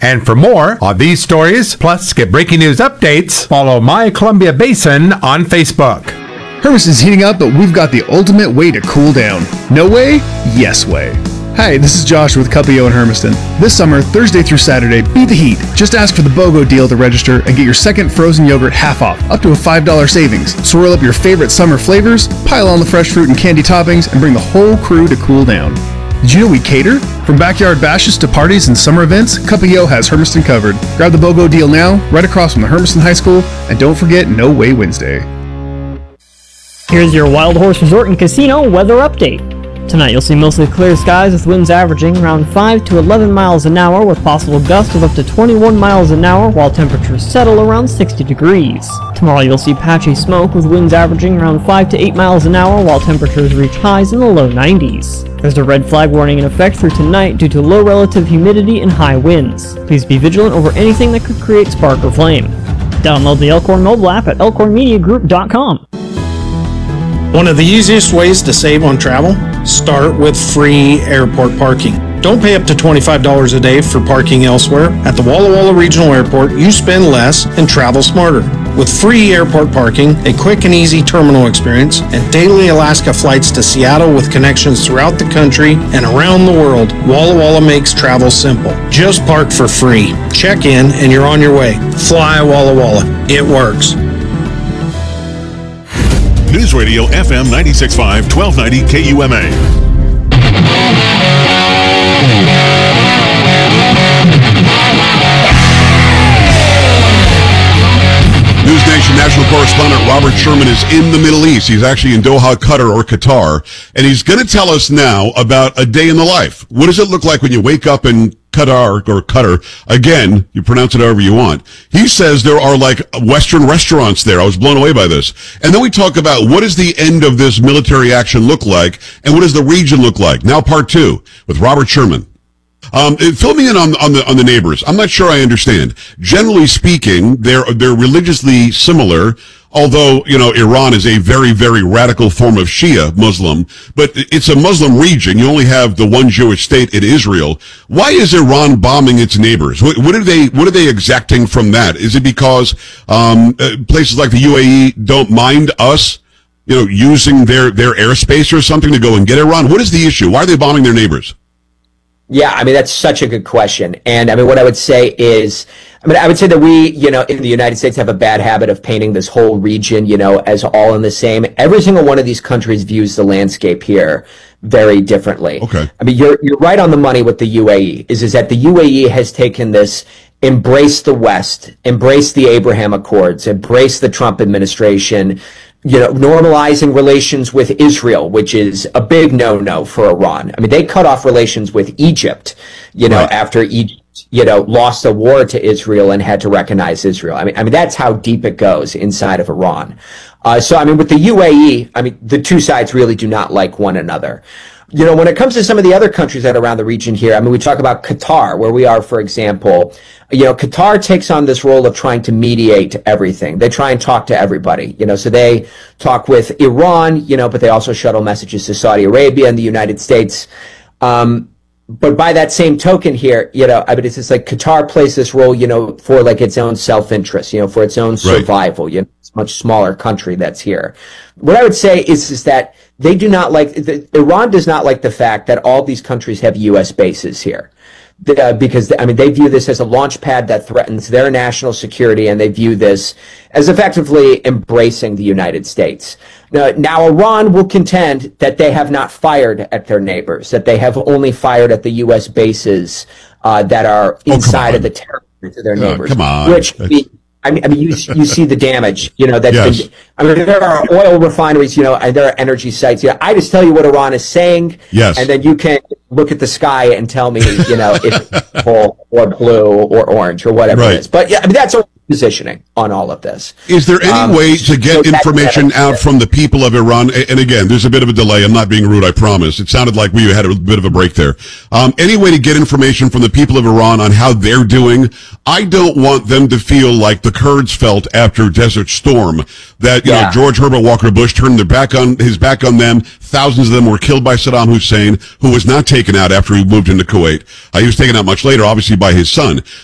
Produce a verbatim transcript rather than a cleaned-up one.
And for more on these stories, plus get breaking news updates, follow My Columbia Basin on Facebook. Hermiston's heating up, but we've got the ultimate way to cool down. No way? Yes way. Hi, this is Josh with Cuppio in Hermiston. This summer, Thursday through Saturday, beat the heat. Just ask for the BOGO deal to register and get your second frozen yogurt half off, up to a five dollars savings. So roll up your favorite summer flavors, pile on the fresh fruit and candy toppings, and bring the whole crew to cool down. Did you know we cater? From backyard bashes to parties and summer events, Cuppio has Hermiston covered. Grab the BOGO deal now, right across from the Hermiston High School, and don't forget No Way Wednesday. Here's your Wild Horse Resort and Casino weather update. Tonight you'll see mostly clear skies with winds averaging around five to eleven miles an hour with possible gusts of up to twenty-one miles an hour while temperatures settle around sixty degrees. Tomorrow you'll see patchy smoke with winds averaging around five to eight miles an hour while temperatures reach highs in the low nineties. There's a red flag warning in effect through tonight due to low relative humidity and high winds. Please be vigilant over anything that could create spark or flame. Download the Elkhorn mobile app at elkhorn media group dot com. One of the easiest ways to save on travel? Start with free airport parking. Don't pay up to twenty-five dollars a day for parking elsewhere. At the Walla Walla Regional Airport, you spend less and travel smarter. With free airport parking, a quick and easy terminal experience, and daily Alaska flights to Seattle with connections throughout the country and around the world, Walla Walla makes travel simple. Just park for free. Check in and you're on your way. Fly Walla Walla. It works. News Radio F M ninety-six point five, twelve ninety K U M A. News Nation national correspondent Robert Sherman is in the Middle East. He's actually in Doha, Qatar, or Qatar, and he's going to tell us now about a day in the life. What does it look like when you wake up in Qatar or Qatar? Again, you pronounce it however you want. He says there are like Western restaurants there. I was blown away by this. And then we talk about what does the end of this military action look like, and what does the region look like? Now part two with Robert Sherman. Um, fill me in on, on the on the neighbors. I'm not sure I understand. Generally speaking, they're they're religiously similar. Although, you know, Iran is a very, very radical form of Shia Muslim, but it's a Muslim region. You only have the one Jewish state in Israel. Why is Iran bombing its neighbors? What, what are they, what are they exacting from that? Is it because, um, uh, places like the U A E don't mind us, you know, using their, their airspace or something to go and get Iran? What is the issue? Why are they bombing their neighbors? Yeah, I mean, that's such a good question. And I mean, what I would say is, I mean, I would say that we, you know, in the United States have a bad habit of painting this whole region, you know, as all in the same. Every single one of these countries views the landscape here very differently. Okay. I mean, you're you're right on the money with the U A E, is, is that the U A E has taken this embrace the West, embrace the Abraham Accords, embrace the Trump administration, you know, normalizing relations with Israel, which is a big no-no for Iran. I mean, they cut off relations with Egypt, you know, right. after Egypt, you know, lost a war to Israel and had to recognize Israel. I mean, I mean, that's how deep it goes inside of Iran. Uh, so, I mean, with the U A E, I mean, the two sides really do not like one another. You know, when it comes to some of the other countries that are around the region here, I mean, we talk about Qatar, where we are, for example. You know, Qatar takes on this role of trying to mediate everything. They try and talk to everybody, you know, so they talk with Iran, you know, but they also shuttle messages to Saudi Arabia and the United States. Um, but by that same token here, you know, I mean, it's just like Qatar plays this role, you know, for like its own self-interest, you know, for its own survival. Right. You know, it's a much smaller country that's here. What I would say is, is that they do not like, the, Iran does not like the fact that all these countries have U S bases here. Uh, because, I mean, they view this as a launch pad that threatens their national security, and they view this as effectively embracing the United States. Now, now, Iran will contend that they have not fired at their neighbors, that they have only fired at the U S bases uh, that are inside oh, of the territory of their neighbors. Oh, come on. Which, I mean, I mean, you you see the damage, you know, that's yes. been, I mean, there are oil refineries, you know, and there are energy sites. You know, I just tell you what Iran is saying, yes. and then you can look at the sky and tell me, you know, if it's purple or blue or orange or whatever right. it is. But yeah, I mean, that's a positioning on all of this. Is there any um, way to get so information out from the people of Iran? And again, there's a bit of a delay. I'm not being rude, I promise. It sounded like we had a bit of a break there. Um, any way to get information from the people of Iran on how they're doing? I don't want them to feel like the Kurds felt after Desert Storm, that, you yeah. know, George Herbert Walker Bush turned their back on, his back on them. Thousands of them were killed by Saddam Hussein, who was not taken out after he moved into Kuwait. Uh, he was taken out much later, obviously by his son.